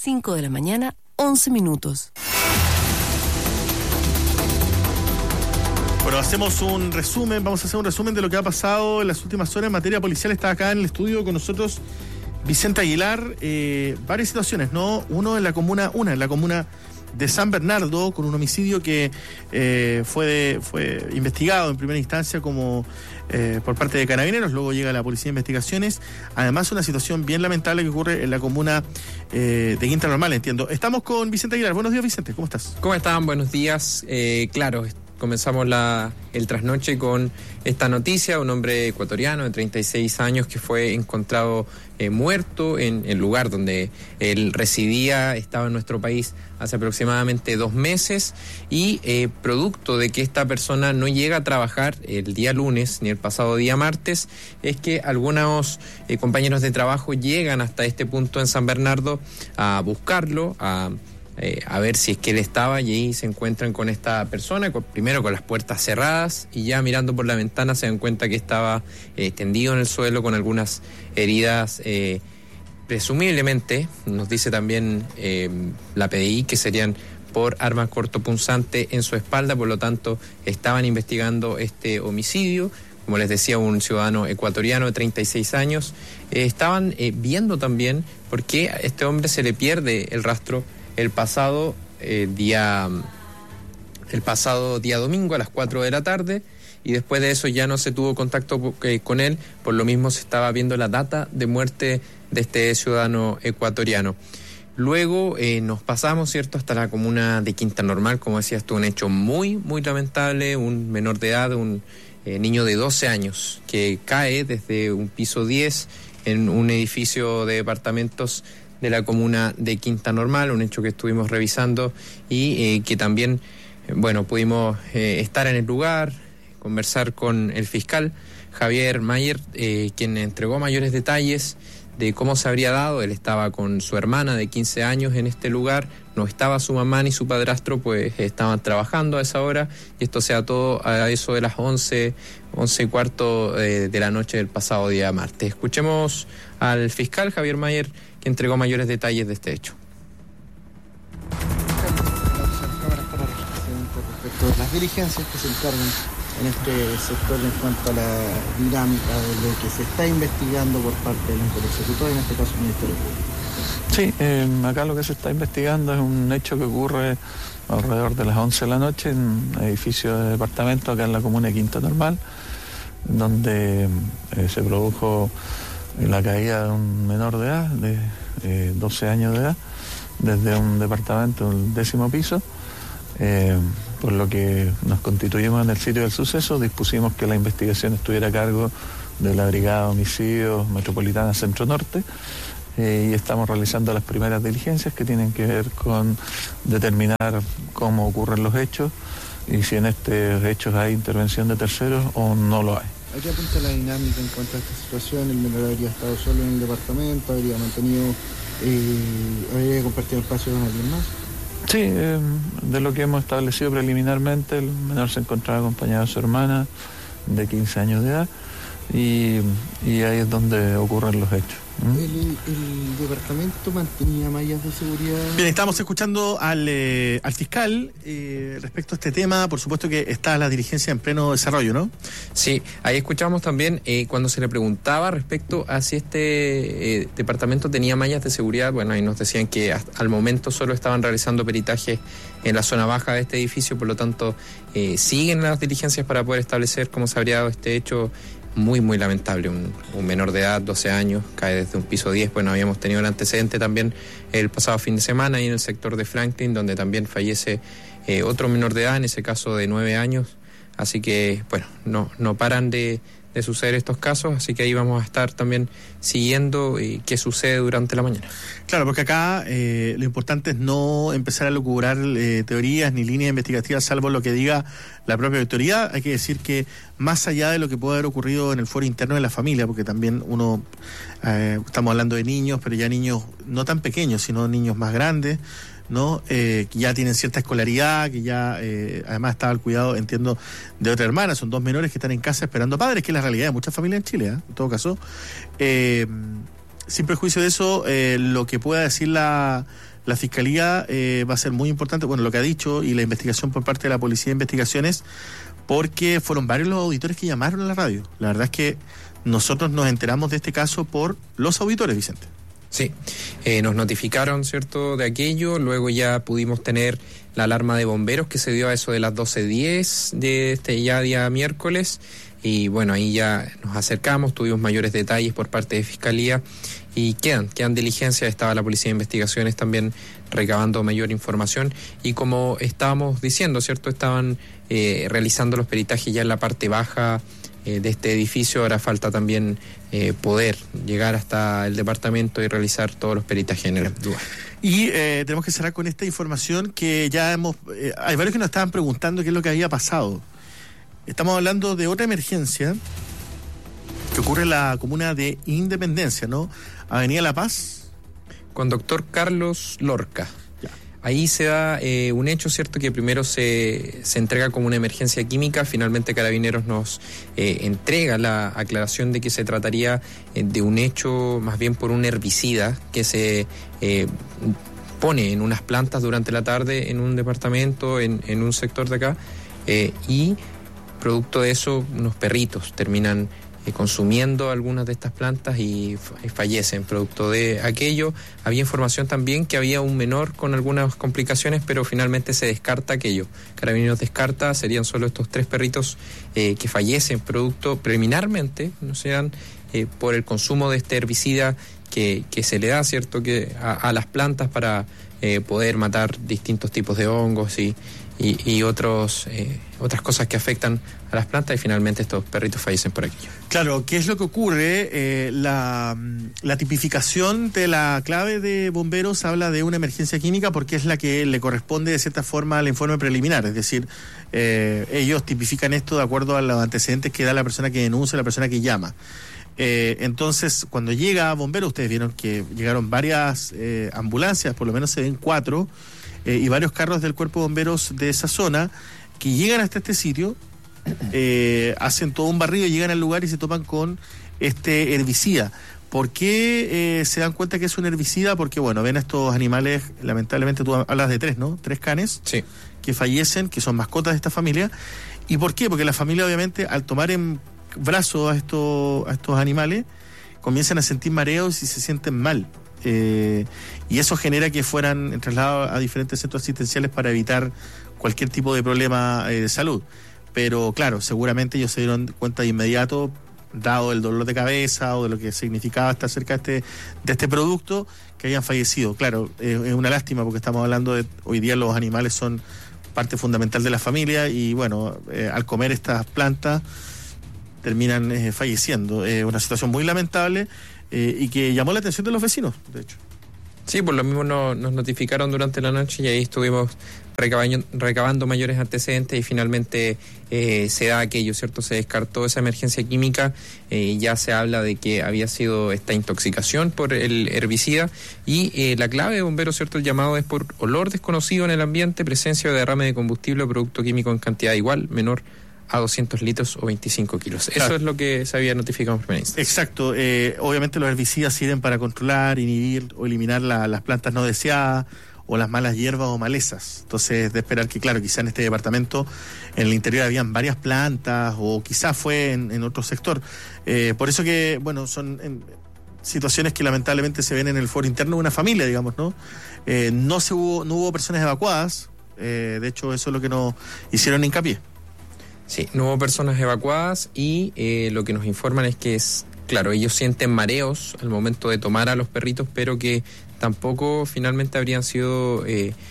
5 de la mañana, 11 minutos. Bueno, vamos a hacer un resumen de lo que ha pasado en las últimas horas en materia policial. Está acá en el estudio con nosotros Vicente Aguilar. Varias situaciones, ¿no? Una en la comuna de San Bernardo, con un homicidio que fue investigado en primera instancia como por parte de Carabineros, luego llega la Policía de Investigaciones. Además, una situación bien lamentable que ocurre en la comuna de Quinta Normal, entiendo. Estamos con Vicente Aguilar. Buenos días, Vicente, ¿cómo estás? ¿Cómo están? Buenos días. Claro, comenzamos el trasnoche con esta noticia: un hombre ecuatoriano de 36 años que fue encontrado muerto en el lugar donde él residía, estaba en nuestro país hace aproximadamente 2 meses, y producto de que esta persona no llega a trabajar el día lunes ni el pasado día martes, es que algunos compañeros de trabajo llegan hasta este punto en San Bernardo a buscarlo, a ver si es que él estaba, y ahí se encuentran con esta persona, primero con las puertas cerradas, y ya mirando por la ventana se dan cuenta que estaba tendido en el suelo con algunas heridas, presumiblemente, nos dice también la PDI, que serían por arma cortopunzante en su espalda. Por lo tanto, estaban investigando este homicidio. Como les decía, un ciudadano ecuatoriano de 36 años. Estaban viendo también por qué a este hombre se le pierde el rastro el pasado día domingo a las 4 de la tarde, y después de eso ya no se tuvo contacto con él. Por lo mismo se estaba viendo la data de muerte de este ciudadano ecuatoriano. Luego nos pasamos, ¿cierto?, hasta la comuna de Quinta Normal. Como decías tú, un hecho muy, muy lamentable. Un menor de edad, un niño de 12 años que cae desde un piso 10 en un edificio de departamentos de la comuna de Quinta Normal, un hecho que estuvimos revisando y que también, pudimos estar en el lugar, conversar con el fiscal Javier Mayer, quien entregó mayores detalles de cómo se habría dado. Él estaba con su hermana de 15 años en este lugar, no estaba su mamá ni su padrastro, pues estaban trabajando a esa hora, y esto se da todo a eso de las 11:15 de la noche del pasado día martes. Escuchemos al fiscal Javier Mayer, que entregó mayores detalles de este hecho. Respecto a las diligencias que se encargan en este sector en cuanto a la dinámica de lo que se está investigando por parte del ejecutor, en este caso el Ministerio Público. Sí, acá lo que se está investigando es un hecho que ocurre alrededor de las 11 de la noche en un edificio de departamento acá en la comuna de Quinta Normal, donde se produjo la caída de un menor de edad, de 12 años de edad, desde un departamento del 10º piso. Por lo que nos constituimos en el sitio del suceso, dispusimos que la investigación estuviera a cargo de la Brigada de Homicidios Metropolitana Centro Norte, y estamos realizando las primeras diligencias que tienen que ver con determinar cómo ocurren los hechos y si en estos hechos hay intervención de terceros o no lo hay. ¿A qué apunta la dinámica en cuanto a esta situación? ¿El menor habría estado solo en el departamento? ¿Habría compartido el espacio con alguien más? Sí, de lo que hemos establecido preliminarmente, el menor se encontraba acompañado de su hermana de 15 años de edad, y ahí es donde ocurren los hechos. ¿El departamento mantenía mallas de seguridad? Bien, estamos escuchando al fiscal respecto a este tema. Por supuesto que está la diligencia en pleno desarrollo, ¿no? Sí, ahí escuchamos también cuando se le preguntaba respecto a si este departamento tenía mallas de seguridad. Bueno, ahí nos decían que al momento solo estaban realizando peritajes en la zona baja de este edificio, por lo tanto siguen las diligencias para poder establecer cómo se habría dado este hecho. Muy, muy lamentable, un menor de edad, 12 años, cae desde un piso 10. Bueno, habíamos tenido el antecedente también el pasado fin de semana ahí en el sector de Franklin, donde también fallece otro menor de edad, en ese caso de 9 años. Así que, no paran de suceder estos casos, así que ahí vamos a estar también siguiendo qué sucede durante la mañana. Claro, porque acá lo importante es no empezar a lucubrar teorías ni líneas investigativas, salvo lo que diga la propia autoridad. Hay que decir que más allá de lo que puede haber ocurrido en el foro interno de la familia, porque también estamos hablando de niños, pero ya niños no tan pequeños, sino niños más grandes, ¿no? Que ya tienen cierta escolaridad, que ya además estaba al cuidado, entiendo, de otra hermana. Son 2 menores que están en casa esperando padres, que es la realidad de muchas familias en Chile, en todo caso. Sin prejuicio de eso, lo que pueda decir la la Fiscalía va a ser muy importante, bueno, lo que ha dicho y la investigación por parte de la Policía de Investigaciones, porque fueron varios los auditores que llamaron a la radio. La verdad es que nosotros nos enteramos de este caso por los auditores, Vicente. Sí, nos notificaron, ¿cierto?, de aquello. Luego ya pudimos tener la alarma de bomberos que se dio a eso de las 12:10 de ya día miércoles. Y bueno, ahí ya nos acercamos, tuvimos mayores detalles por parte de Fiscalía y quedan diligencias. Estaba la Policía de Investigaciones también recabando mayor información y como estábamos diciendo, ¿cierto?, estaban realizando los peritajes ya en la parte baja de este edificio. Ahora falta también poder llegar hasta el departamento y realizar todos los peritajes en el lugar. Y tenemos que cerrar con esta información que ya hemos... hay varios que nos estaban preguntando qué es lo que había pasado. Estamos hablando de otra emergencia que ocurre en la comuna de Independencia, ¿no? Avenida La Paz. Con doctor Carlos Lorca. Ya. Ahí se da un hecho, ¿cierto?, que primero se entrega como una emergencia química. Finalmente Carabineros nos entrega la aclaración de que se trataría de un hecho más bien por un herbicida que se pone en unas plantas durante la tarde en un departamento, en un sector de acá, y producto de eso unos perritos terminan consumiendo algunas de estas plantas y fallecen producto de aquello. Había información también que había un menor con algunas complicaciones, pero finalmente se descarta aquello. Carabineros descarta, serían solo estos 3 perritos que fallecen producto preliminarmente, no sean por el consumo de este herbicida que se le da, ¿cierto?, que a las plantas para poder matar distintos tipos de hongos y otras cosas que afectan a las plantas, y finalmente estos perritos fallecen por aquello. Claro, ¿qué es lo que ocurre? La tipificación de la clave de bomberos habla de una emergencia química porque es la que le corresponde de cierta forma al informe preliminar, es decir, ellos tipifican esto de acuerdo a los antecedentes que da la persona que denuncia, la persona que llama. Entonces, cuando llega bomberos, ustedes vieron que llegaron varias ambulancias, por lo menos se ven 4, y varios carros del cuerpo de bomberos de esa zona que llegan hasta este sitio, hacen todo un barrido, llegan al lugar y se topan con este herbicida. ¿Por qué se dan cuenta que es un herbicida? Porque, bueno, ven a estos animales, lamentablemente tú hablas de 3, ¿no? 3 canes, sí, que fallecen, que son mascotas de esta familia. ¿Y por qué? Porque la familia, obviamente, al tomar en brazos a estos animales, comienzan a sentir mareos y se sienten mal. Y eso genera que fueran trasladados a diferentes centros asistenciales para evitar cualquier tipo de problema de salud. Pero claro, seguramente ellos se dieron cuenta de inmediato, dado el dolor de cabeza o de lo que significaba estar cerca de este producto, que hayan fallecido. Claro, es una lástima porque estamos hablando de hoy día los animales son parte fundamental de la familia y bueno, al comer estas plantas terminan falleciendo. Una situación muy lamentable y que llamó la atención de los vecinos, de hecho. Sí, por lo mismo nos notificaron durante la noche y ahí estuvimos recabando mayores antecedentes y finalmente se da aquello, ¿cierto? Se descartó esa emergencia química, ya se habla de que había sido esta intoxicación por el herbicida y la clave de bomberos, ¿cierto? El llamado es por olor desconocido en el ambiente, presencia de derrame de combustible o producto químico en cantidad igual, menor a 200 litros o 25 kilos. Claro. Eso es lo que se había notificado en primer instante. Exacto. Obviamente los herbicidas sirven para controlar, inhibir o eliminar las plantas no deseadas o las malas hierbas o malezas. Entonces, de esperar que, claro, quizá en este departamento, en el interior habían varias plantas o quizás fue en otro sector. Por eso que, bueno, son situaciones que lamentablemente se ven en el foro interno de una familia, digamos, ¿no? No hubo personas evacuadas. De hecho, eso es lo que nos hicieron hincapié. Sí, no hubo personas evacuadas y lo que nos informan es que claro, ellos sienten mareos al momento de tomar a los perritos, pero que tampoco finalmente habrían sido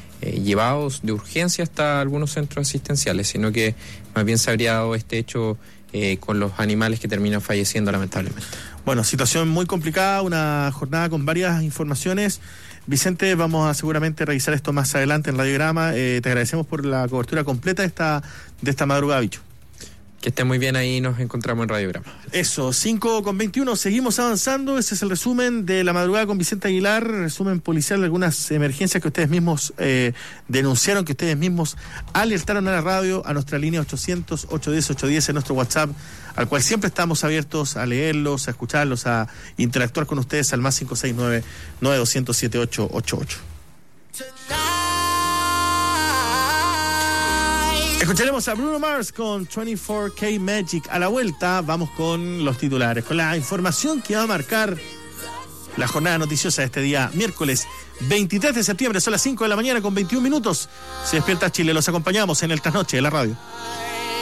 llevados de urgencia hasta algunos centros asistenciales, sino que más bien se habría dado este hecho con los animales que terminan falleciendo lamentablemente. Bueno, situación muy complicada, una jornada con varias informaciones. Vicente, vamos a seguramente revisar esto más adelante en Radiograma. Te agradecemos por la cobertura completa de esta madrugada, bicho. Que esté muy bien, ahí nos encontramos en Radiograma. Eso, 5:21, seguimos avanzando. Ese es el resumen de la madrugada con Vicente Aguilar, resumen policial de algunas emergencias que ustedes mismos denunciaron, que ustedes mismos alertaron a la radio, a nuestra línea 800-810-810, en nuestro WhatsApp, al cual siempre estamos abiertos a leerlos, a escucharlos, a interactuar con ustedes al más 569-9200-7888. Escucharemos a Bruno Mars con 24K Magic. A la vuelta vamos con los titulares, con la información que va a marcar la jornada noticiosa de este día, miércoles 23 de septiembre. Son las 5 de la mañana con 21 minutos. Se despierta Chile, los acompañamos en el Trasnoche de la radio.